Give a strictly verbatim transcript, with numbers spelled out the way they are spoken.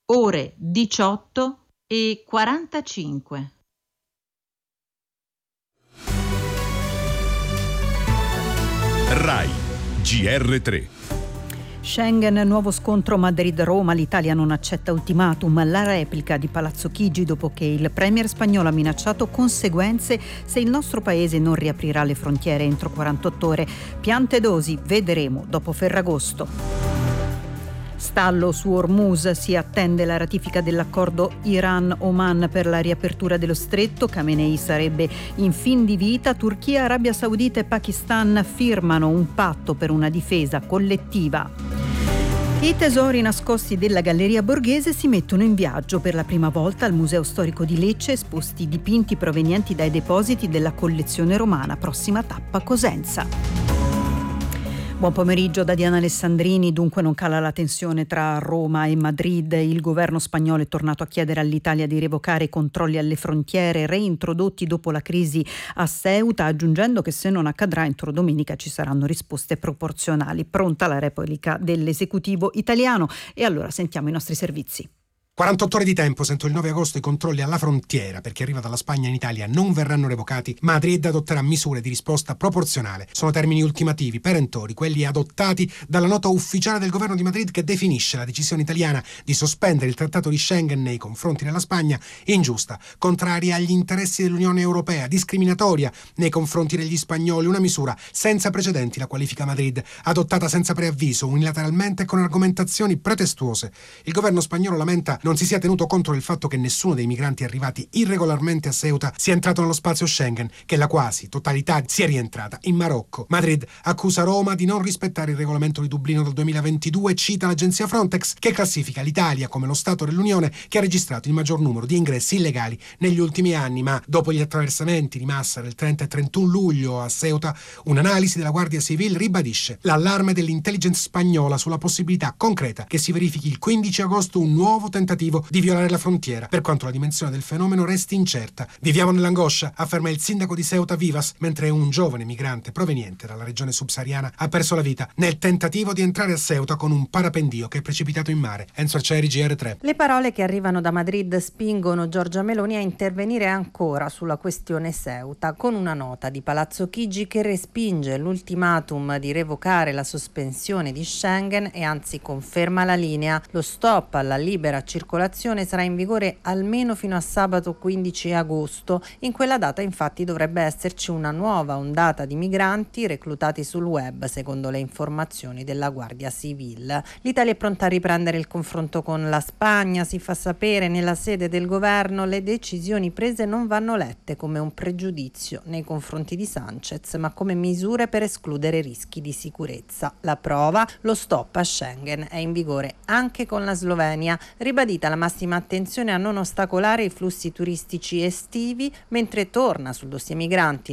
ore diciotto e quarantacinque. Rai G R tre. Schengen, nuovo scontro Madrid-Roma, l'Italia non accetta ultimatum, la replica di Palazzo Chigi dopo che il premier spagnolo ha minacciato conseguenze se il nostro paese non riaprirà le frontiere entro quarantotto ore. Piante dosi, vedremo dopo Ferragosto. Stallo su Hormuz, si attende la ratifica dell'accordo Iran-Oman per la riapertura dello stretto. Khamenei sarebbe in fin di vita. Turchia, Arabia Saudita e Pakistan firmano un patto per una difesa collettiva. I tesori nascosti della Galleria Borghese si mettono in viaggio per la prima volta al Museo Storico di Lecce, esposti dipinti provenienti dai depositi della collezione romana. Prossima tappa Cosenza. Buon pomeriggio da Diana Alessandrini. Dunque non cala la tensione tra Roma e Madrid. Il governo spagnolo è tornato a chiedere all'Italia di revocare i controlli alle frontiere reintrodotti dopo la crisi a Ceuta, aggiungendo che se non accadrà entro domenica ci saranno risposte proporzionali. Pronta la replica dell'esecutivo italiano. E allora sentiamo i nostri servizi. quarantotto ore di tempo, sento il nove agosto i controlli alla frontiera per chi arriva dalla Spagna in Italia non verranno revocati. Madrid adotterà misure di risposta proporzionale. Sono termini ultimativi, perentori, quelli adottati dalla nota ufficiale del governo di Madrid che definisce la decisione italiana di sospendere il trattato di Schengen nei confronti della Spagna ingiusta, contraria agli interessi dell'Unione Europea, discriminatoria nei confronti degli spagnoli, una misura senza precedenti, la qualifica Madrid, adottata senza preavviso, unilateralmente e con argomentazioni pretestuose. Il governo spagnolo lamenta non si sia tenuto conto del fatto che nessuno dei migranti arrivati irregolarmente a Ceuta sia entrato nello spazio Schengen, che la quasi totalità sia rientrata in Marocco. Madrid accusa Roma di non rispettare il regolamento di Dublino del duemilaventidue e cita l'agenzia Frontex, che classifica l'Italia come lo Stato dell'Unione che ha registrato il maggior numero di ingressi illegali negli ultimi anni. Ma dopo gli attraversamenti di massa del trenta e trentuno luglio a Ceuta, un'analisi della Guardia Civile ribadisce l'allarme dell'intelligence spagnola sulla possibilità concreta che si verifichi il quindici agosto un nuovo tentativo di violare la frontiera, per quanto la dimensione del fenomeno resti incerta. Viviamo nell'angoscia, afferma il sindaco di Ceuta Vivas, mentre un giovane migrante proveniente dalla regione subsahariana ha perso la vita nel tentativo di entrare a Ceuta con un parapendio che è precipitato in mare. Enzo Arcieri, G R tre. Le parole che arrivano da Madrid spingono Giorgia Meloni a intervenire ancora sulla questione Ceuta, con una nota di Palazzo Chigi che respinge l'ultimatum di revocare la sospensione di Schengen e anzi conferma la linea. Lo stop alla libera circolazione sarà in vigore almeno fino a sabato quindici agosto. In quella data infatti dovrebbe esserci una nuova ondata di migranti reclutati sul web, secondo le informazioni della Guardia Civile. L'Italia è pronta a riprendere il confronto con la Spagna, si fa sapere nella sede del governo. Le decisioni prese non vanno lette come un pregiudizio nei confronti di Sanchez, ma come misure per escludere rischi di sicurezza. La prova, lo stop a Schengen è in vigore anche con la Slovenia, ribadita la massima attenzione a non ostacolare i flussi turistici estivi, mentre torna sul dossier migranti